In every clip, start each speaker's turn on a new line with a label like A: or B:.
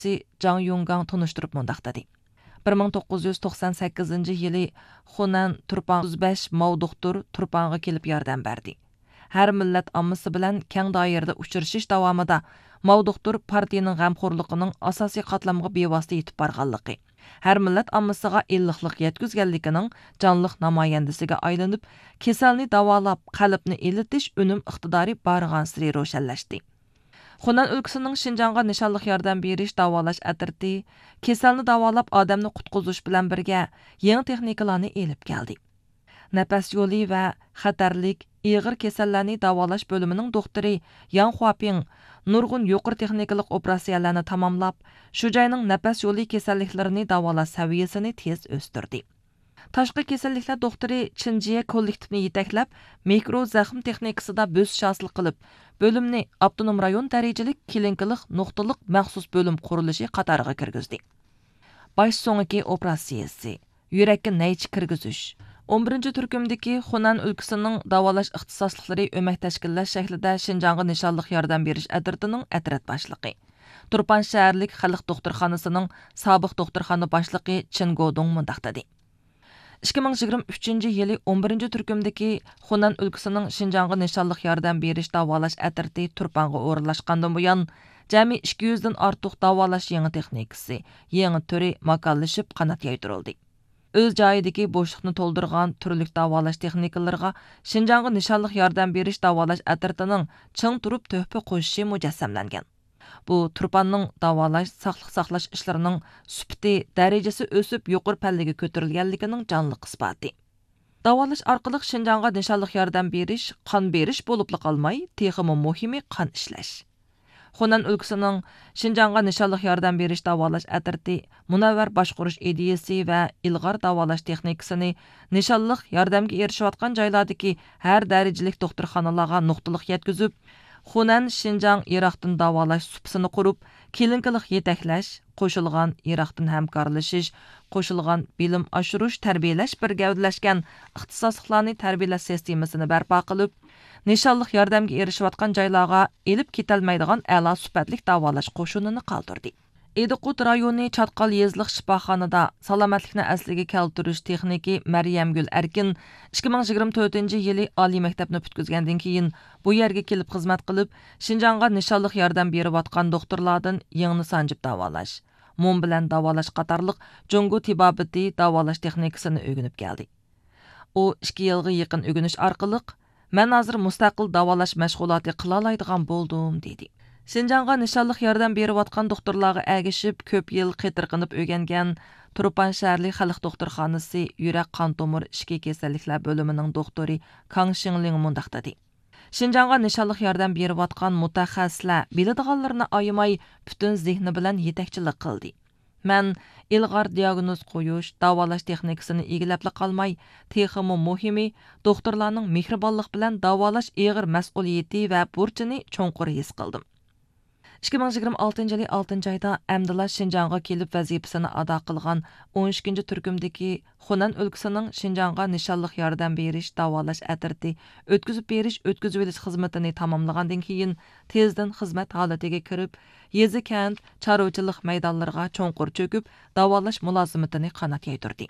A: Jang Yonggang tunuşturup mundaq dedi. 1998 yılı Xunan Turpan 35 Mavduqtur Turpanğa kelip yardım berdi. Her millet ammısı bilen keng dairede uçuruşuş davamida Mavduqtur partiyanın g'amxo'rligining asosiy qatlamga bevosita yetib borganligi, her millet ammasiga illiqlik yetkazganligining jonliq namoyandasiga aylanib, kasalni davolab, qalbni elitish unum iqtidori barg'ansiri ro'shanlashdi. Xunan өлkəsinin Şinjanğa nişanlıq yardım beriş davalaş atirti, kasalni davolab odamni qutqizish bilan birga yangi texnikalarni elib keldi. Nafas yo'li va xatarlik ig'ir kasallarni davolash bo'limining doktori Yang Huaping nurg'un yuqori texnikalik operatsiyalarni tamomlab, shu joyning nafas yo'li kasalliklarini davolash saviyasini tez o'stirdi. Tashqi kasalliklar doktori Chinjiye kollektivni yetaklab, mikro zaxm texnikasida bo'sish hosil qilib, bo'limni avtonom rayon darajalik klinikalik nuqtaliq maxsus bo'lim qurilishi qatoriga kirgizdi. Baş so'nggi operatsiyasi, yurakka naychi kirgizish, 11 turkumdagi Xunan өлkəsinin davolash ixtisosliklari o'mak tashkillash shaklida Şinjanğa nishonliq yordam berish atritining atrat boshlig'i, Turpan shaharlik xalq doktorxonasining sobiq doktorxona boshlig'i Chin Godong mundaq dedi. 2023 yılı 11 turkumdagi Xunan өлkəsinin Şinjanğa nishonliq yordam berish davolash atriti Turpanğa o'rinlashgandan buyon jami 200 dan ortiq davolash yangi texnikasi, yangi turi makallashib qanot yaydirildi. Öz joyidagi bo'shliqni to'ldirgan turli davolash texnikalariga Şinjanğa nishonliq yordam berish davolash atritining ching turib to'hfa qo'shishi mujassamlangan. Bu Turpanning davolash, saqliq saqlash ishlarining sifati, darajasi o'sib yuqori pallaga ko'tarilganligining jonliq isboti. Davolash orqali Şinjanğa nishonliq yordam berish, qon berish bo'lib qolmay, texmi muhimi qon ishlash. Xunan өлkəsinin Şinjanğa nishonliq yordam berish davolash atriti munavvar boshqarish ideyasi va ilg'or davolash texnikasini nishonliq yordamga erishayotgan joylardagi har darajalik doktorxonalarga nuqtaliq yetkazib, Xunan Şinjang Iroqdan davolash supsini qurib, klinikalik yetaklash, qo'shilgan Iroqdan hamkorlashish, qo'shilgan bilim oshirish, tarbiyalash bir gavdalashgan ixtisosliklarni tarbiyalash sistemasini barpo qilib, nishonliq yordamga erishayotgan joylarga elib ketilmaydigan a'lo sifatlik davolash qo'shinini qoldirdi. Ediqut rayoni Çatqal yezliq shifoxonada salomatlikni asliga keltirish texniki Maryamgul Erkin 2024 yili oliy maktabni bitkizgandan keyin bu yerga kelib xizmat qilib, Şinjanğa nishonliq yordam berayotgan doktorlardan yengni sanjib davolash, mum bilan davolash qatorliq Jongo tibobati davolash texnikasini o'rganib keldi. U 2 yilga yaqin o'rganish orqali "Men hozir mustaqil davolash mashg'uloti qila oladigan bo'ldim" dedi. Şinjanğa nishonliq yordam berayotgan doktorlarga agishib, ko'p yil qitirqinib o'rgangan Turpan shaharlik xalq doktorxonasi yurak qon tomir ishki kasalliklar bo'limining doktori Kang Xingling mundaq dedi. Şinjanğa nishonliq yordam berayotgan mutaxassislar biladiganlarini ayamay butun zehni bilan yetakchilik qildi. Men ilg'or diagnoz qo'yish, davolash texnikasini egilab qolmay, texmi muhimi doktorlarning mehribonlik bilan davolash og'ir mas'uliyati va burchini cho'nqur his qildim. 2026 yılı 6 ayda Əmdillah Şinjanğa kelib vəzifəsini ada qılğan 12 turkumdagi Xunan өлkəsinin Şinjanğa nishonliq yordam berish davolash atriti o'tkazib berish xizmatini tamomlagandan keyin tezdan xizmat holatiga kirib, yezi kent, chorvachilik maydonlariga cho'nqur cho'kib, davolash mulozimatini qanot yaydirdi.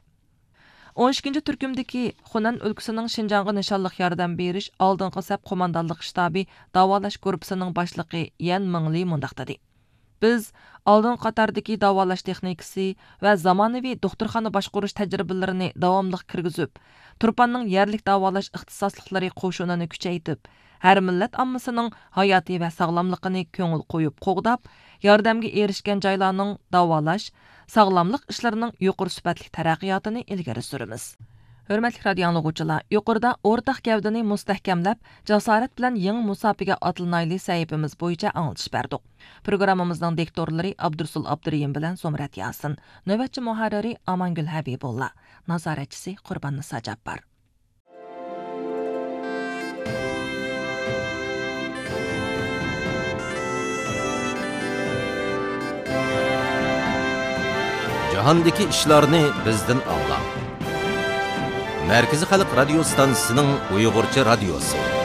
A: 12 turkumdagi Xunan өлkəsinin Şinjanğa nishonliq yordam berish oldingi saf qo'mondonlik shtabi davolash guruhining boshlig'i Yan Mingli mundaq dedi. Biz oldin qatardagi davolash texnikasi va zamonaviy doktorxona boshqarish tajribalarini davomli kirgizib, Turpanning yerlik davolash ixtisosliklari qo'shinini kuchaytirib, har millat ommasining hayoti va sog'lomligini ko'ngil qo'yib qo'g'dab, yordamga erishgan joylarning davolash, sog'lomlik ishlarining yuqori sifatli taraqqiyotini ilgari suramiz. Hörmətli radio anlıqçılar, yuqorida o'rtaq gavdani mustahkamlab, jasorat bilan yangi musobaqa atılnayli sahifamiz bo'yicha anglitish berdik. Programmamizning diktorlari Abdursul Abduriyim bilan Somrat Yasin, navbatchi muharriri Amangul Habibulla, nazoratchisi Qurbon Nisa Jabbor.
B: Jahondagi ishlarni bizdan anglang. Merkezi Xalq Radio stansiyasining Uyg'urcha radiosi.